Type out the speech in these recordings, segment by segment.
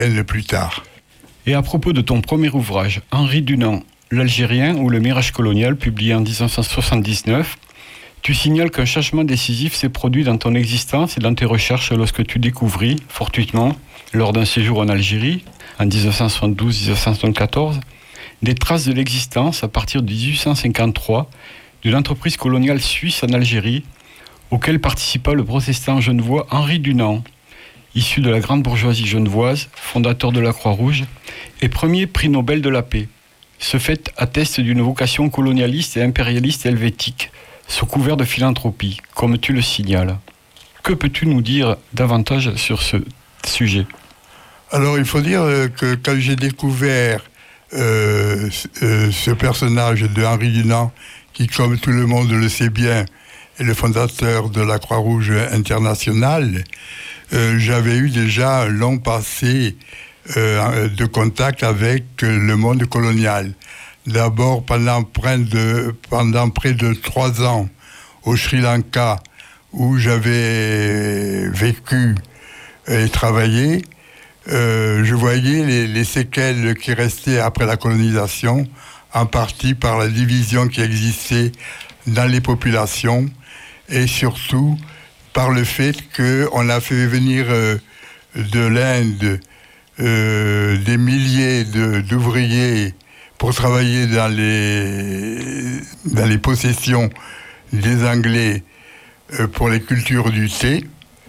plus tard. Et à propos de ton premier ouvrage, Henri Dunant, l'Algérien ou le mirage colonial, publié en 1979, tu signales qu'un changement décisif s'est produit dans ton existence et dans tes recherches lorsque tu découvris, fortuitement, lors d'un séjour en Algérie, en 1972-1974, des traces de l'existence, à partir de 1853, d'une entreprise coloniale suisse en Algérie, auquel participa le protestant genevois Henri Dunant, issu de la grande bourgeoisie genevoise, fondateur de la Croix-Rouge et premier prix Nobel de la paix. Ce fait atteste d'une vocation colonialiste et impérialiste helvétique, sous couvert de philanthropie, comme tu le signales. Que peux-tu nous dire davantage sur ce sujet ? Alors, il faut dire que quand j'ai découvert ce personnage de Henri Dunant, qui, comme tout le monde le sait bien, est le fondateur de la Croix-Rouge internationale, j'avais eu déjà un long passé de contact avec le monde colonial. D'abord, pendant près de 3 ans au Sri Lanka, où j'avais vécu et travaillé, je voyais les séquelles qui restaient après la colonisation, en partie par la division qui existait dans les populations, et surtout par le fait qu'on a fait venir de l'Inde des milliers d'ouvriers pour travailler dans les possessions des Anglais pour les cultures du thé,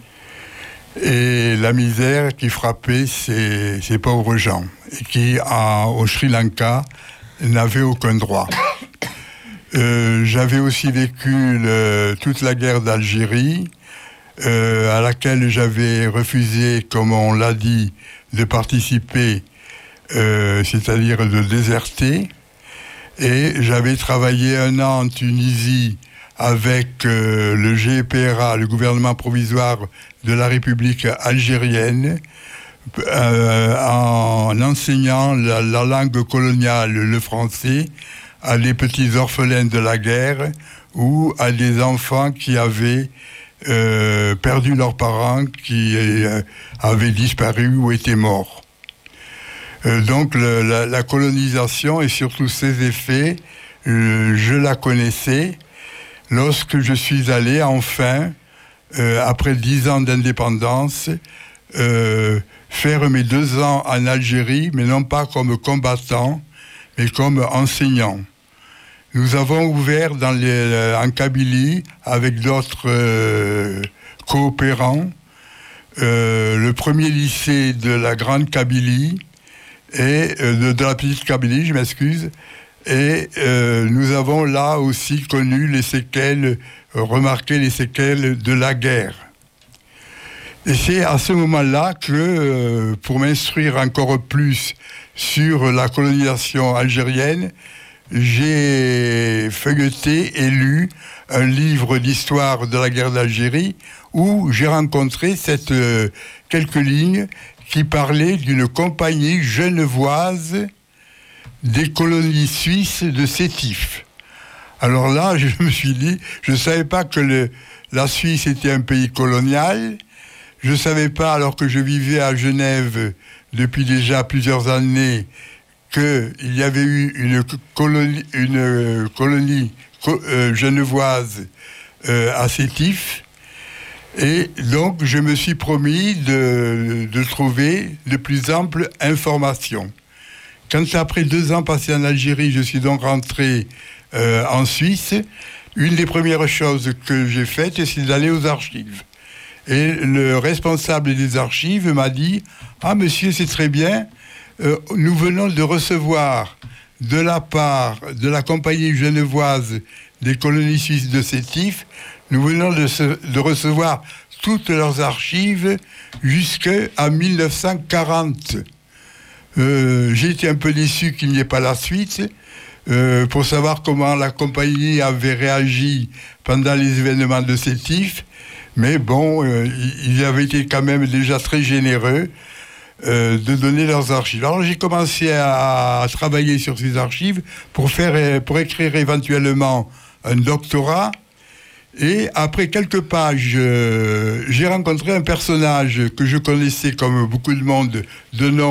et la misère qui frappait ces pauvres gens, et qui, au Sri Lanka, n'avaient aucun droit. J'avais aussi vécu toute la guerre d'Algérie, à laquelle j'avais refusé, comme on l'a dit, de participer, c'est-à-dire de déserter. Et j'avais travaillé 1 an en Tunisie avec le GPRA, le gouvernement provisoire de la République algérienne, en enseignant la langue coloniale, le français, à des petits orphelins de la guerre ou à des enfants qui avaient perdu leurs parents, qui avaient disparu ou étaient morts. Donc la colonisation et surtout ses effets, je la connaissais lorsque je suis allé enfin, après 10 ans d'indépendance, faire mes 2 ans en Algérie, mais non pas comme combattant, mais comme enseignant. Nous avons ouvert en Kabylie, avec d'autres coopérants, le premier lycée de la Grande Kabylie, et de la Petite Kabylie, je m'excuse, et nous avons là aussi connu remarqué les séquelles de la guerre. Et c'est à ce moment-là que, pour m'instruire encore plus sur la colonisation algérienne, j'ai feuilleté et lu un livre d'histoire de la guerre d'Algérie où j'ai rencontré quelques lignes qui parlaient d'une compagnie genevoise des colonies suisses de Sétif. Alors là, je me suis dit, je ne savais pas que la Suisse était un pays colonial. Je ne savais pas, alors que je vivais à Genève depuis déjà plusieurs années, qu'il y avait eu une colonie genevoise à Sétif. Et donc, je me suis promis de trouver de plus amples informations. Quand après 2 ans passés en Algérie, je suis donc rentré en Suisse, une des premières choses que j'ai faites, c'est d'aller aux archives. Et le responsable des archives m'a dit « Ah, monsieur, c'est très bien, nous venons de recevoir de la part de la compagnie genevoise des colonies suisses de Sétif, nous venons de recevoir toutes leurs archives jusqu'à 1940. » J'ai été un peu déçu qu'il n'y ait pas la suite, pour savoir comment la compagnie avait réagi pendant les événements de Sétif. Mais bon, ils avaient été quand même déjà très généreux de donner leurs archives. Alors j'ai commencé à travailler sur ces archives pour écrire éventuellement un doctorat Et après quelques pages, j'ai rencontré un personnage que je connaissais comme beaucoup de monde de nom